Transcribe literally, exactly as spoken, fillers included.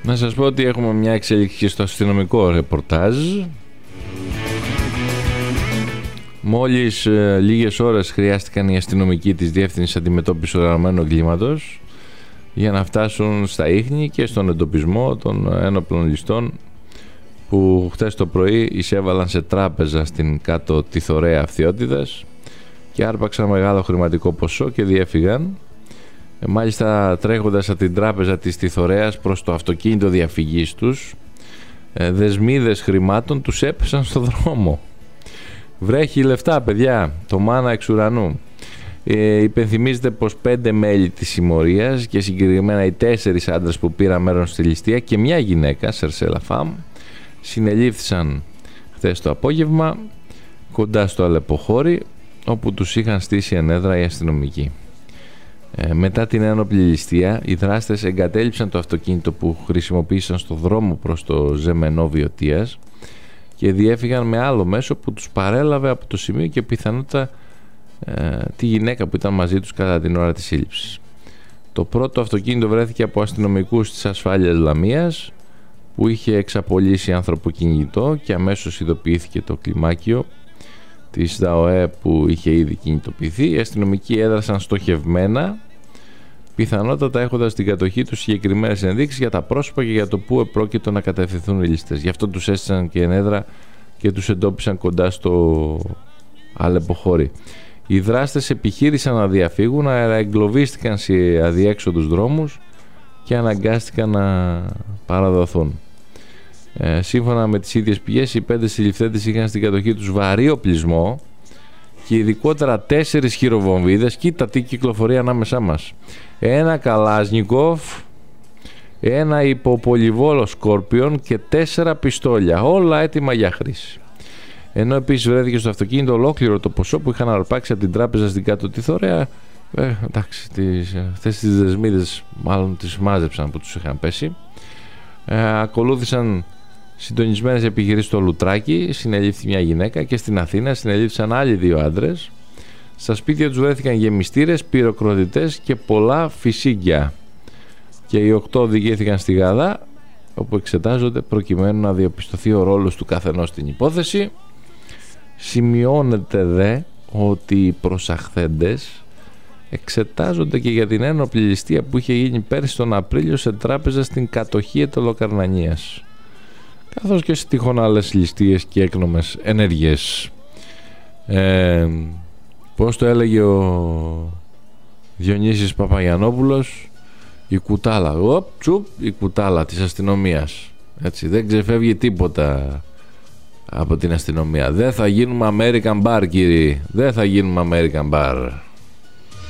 Να σας πω ότι έχουμε μια εξέλιξη στο αστυνομικό ρεπορτάζ. Μόλις ε, λίγες ώρες χρειάστηκαν οι αστυνομικοί της Διεύθυνσης Αντιμετώπισης Οργανωμένου Εγκλήματος για να φτάσουν στα ίχνη και στον εντοπισμό των ένοπλων ληστών που χτες το πρωί εισέβαλαν σε τράπεζα στην κάτω Τιθωρέα Αυθιώτιδας και άρπαξαν μεγάλο χρηματικό ποσό και διέφυγαν. Ε, μάλιστα τρέχοντας από την τράπεζα της Τιθωρέας προς το αυτοκίνητο διαφυγής τους, ε, δεσμίδες χρημάτων τους έπεσαν στο δρόμο. Βρέχει λεφτά, παιδιά, το μάνα εξ ουρανού. Ε, υπενθυμίζεται πως πέντε μέλη της συμμορίας και συγκεκριμένα οι τέσσερις άντρες που πήραν μέρος στη ληστεία και μια γυναίκα, Σερσέλα Φαμ, συνελήφθησαν χθες το απόγευμα κοντά στο Αλεποχώρι, όπου τους είχαν στήσει ενέδρα οι αστυνομικοί. Ε, μετά την ένοπλη ληστεία, οι δράστες εγκατέλειψαν το αυτοκίνητο που χρησιμοποίησαν στο δρόμο προς το Ζεμενό Βιωτίας και διέφυγαν με άλλο μέσο που τους παρέλαβε από το σημείο και πιθανότατα ε, τη γυναίκα που ήταν μαζί τους κατά την ώρα της σύλληψης. Το πρώτο αυτοκίνητο βρέθηκε από αστυνομικούς της ασφάλειας Λαμίας που είχε εξαπολύσει ανθρωποκυνηγητό και αμέσως ειδοποιήθηκε το κλιμάκιο της ΔΑΟΕ που είχε ήδη κινητοποιηθεί. Οι αστυνομικοί έδρασαν στοχευμένα, πιθανότατα έχοντας στην κατοχή τους συγκεκριμένες ενδείξεις για τα πρόσωπα και για το πού επρόκειτο να κατευθυνθούν οι ληστές. Γι' αυτό τους έστεισαν και ενέδρα και τους εντόπισαν κοντά στο Αλεποχώρι. Οι δράστες επιχείρησαν να διαφύγουν, αλλά εγκλωβίστηκαν σε αδιέξοδους δρόμους και αναγκάστηκαν να παραδοθούν. Ε, σύμφωνα με τις ίδιες πηγές, οι πέντε συλληφθέντες είχαν στην κατοχή τους βαρύ οπλισμό και ειδικότερα τέσσερις χειροβομβίδες. Κοίτα τι κυκλοφορεί ανάμεσά μας. Ένα Καλάσνικοφ, ένα υποπολιβόλο Σκόρπιον και τέσσερα πιστόλια, όλα έτοιμα για χρήση. Ενώ επίσης βρέθηκε στο αυτοκίνητο ολόκληρο το ποσό που είχαν αρπάξει από την τράπεζα στην κάτω Τιθωρέα. Ε, εντάξει, τις, αυτές τις δεσμίδες μάλλον τις μάζεψαν που τους είχαν πέσει. Ε, ακολούθησαν συντονισμένες επιχειρήσεις στο Λουτράκι, συνελήφθη μια γυναίκα, και στην Αθήνα συνελήφθησαν άλλοι δύο άντρες. Στα σπίτια τους βρέθηκαν γεμιστήρες, πυροκροτητές και πολλά φυσίγγια. Και οι οκτώ οδηγήθηκαν στη Γαδά, όπου εξετάζονται προκειμένου να διαπιστωθεί ο ρόλος του καθενός στην υπόθεση. Σημειώνεται δε ότι οι προσαχθέντες εξετάζονται και για την ένοπλη ληστεία που είχε γίνει πέρσι τον Απρίλιο σε τράπεζα στην κατοχή Ετωλοκαρνανίας, καθώς και σε τυχόν άλλες ληστείες και έκνομες ενέργειες. Ε, πώς το έλεγε ο Διονύσης Παπαγιαννόπουλος, η κουτάλα, οπ, τσουπ, η κουτάλα της αστυνομίας. Έτσι, δεν ξεφεύγει τίποτα από την αστυνομία. Δεν θα γίνουμε American Bar, κύριοι. Δεν θα γίνουμε American Bar.